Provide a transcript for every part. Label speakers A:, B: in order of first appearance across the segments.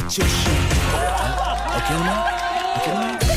A: 就是，OK 了吗？OK 了吗？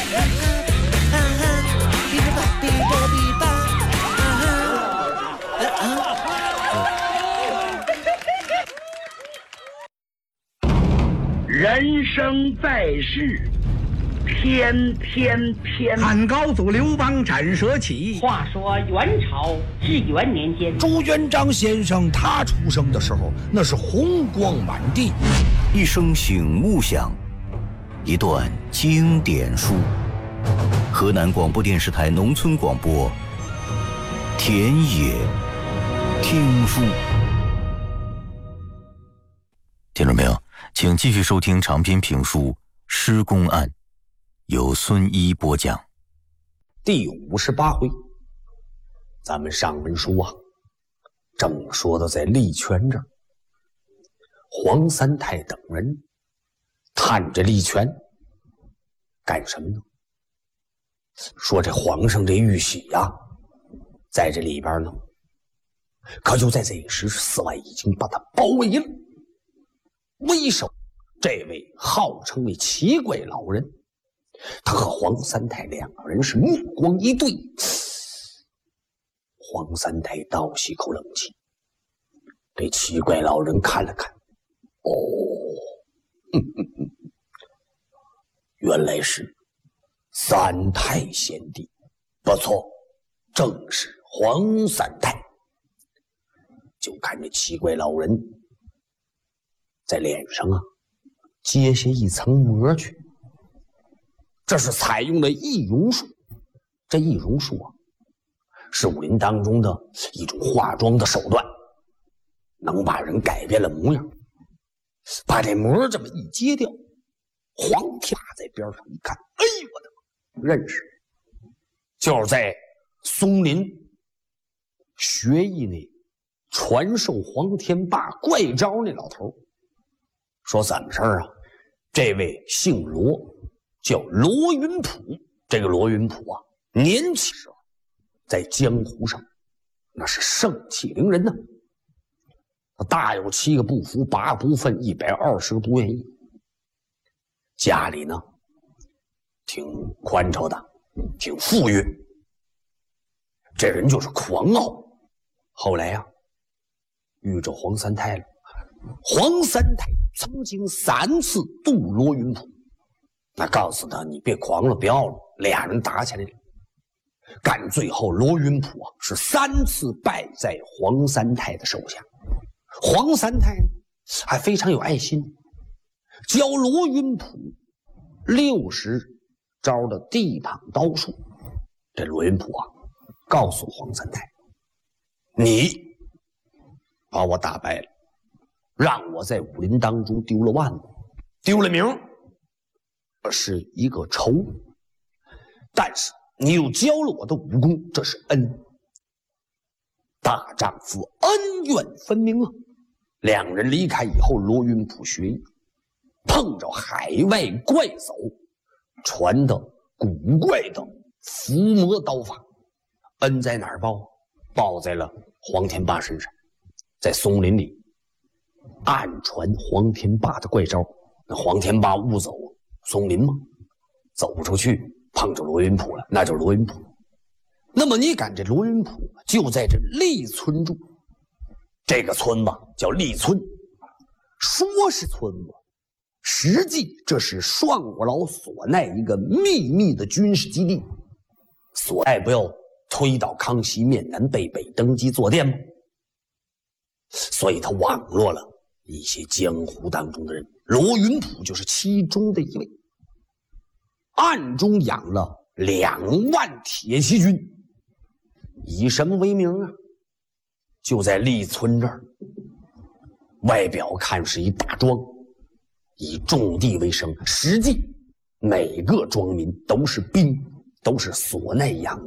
B: 人生在世，天天偏。
C: 汉高祖刘邦斩蛇起。
D: 话说元朝至元年间，
A: 朱元璋先生他出生的时候，那是红光满地。
E: 一声醒悟响，一段经典书。河南广播电视台农村广播，田野听书。听众朋友，请继续收听长篇评书《施公案》，由孙一播讲。
F: 第58回，咱们上文书啊，正说到在利泉这儿，黄三太等人探着利泉干什么呢？说这皇上这玉玺呀，在这里边呢，可就在这一时，4外已经把他包围了。为首这位号称为奇怪老人，他和黄三太两个人是目光一对。黄三太倒吸口冷气，这奇怪老人看了看，原来是三太贤弟，不错，正是黄三太。就看这奇怪老人在脸上啊揭下一层膜去，这是采用了易容术。这易容术啊，是武林当中的一种化妆的手段，能把人改变了模样。把这膜这么一揭掉，黄天霸在边上一看，哎呦我的妈，认识，就是在松林学艺那传授黄天霸怪招那老头。说怎么事儿啊？这位姓罗，叫罗云普。这个罗云普啊，年轻时候在江湖上那是盛气凌人呢。他大有7个不服，8个不忿，120个不愿意。家里呢挺宽敞的，挺富裕。这人就是狂傲。后来呀，遇着黄三太了。黄三太曾经3次渡罗云普，那告诉他你别狂了，不要了。俩人打起来了，干最后罗云普啊是3次败在黄三太的手下。黄三太呢还非常有爱心，教罗云普60招的地躺刀术。这罗云普啊告诉黄三太，你把我打败了，让我在武林当中丢了腕子，丢了名，这是一个仇。但是你又教了我的武功，这是恩。大丈夫恩怨分明啊！两人离开以后，罗云普学艺，碰着海外怪叟传的古怪的伏魔刀法，恩在哪儿报？报在了黄天霸身上，在松林里暗传黄天霸的怪招。那黄天霸误走松林吗？走不出去，碰着罗云普了，那就是罗云普。那么你赶这罗云普就在这利村住，这个村子叫利村，说是村子，实际这是双国老所奈一个秘密的军事基地。所奈不要推倒康熙，面南背北登基坐殿吗？所以他网络了一些江湖当中的人，罗云普就是其中的一位，暗中养了2万铁骑军。以什么为名啊？就在利村这儿，外表看是一大庄，以种地为生，实际每个庄民都是兵，都是所奈养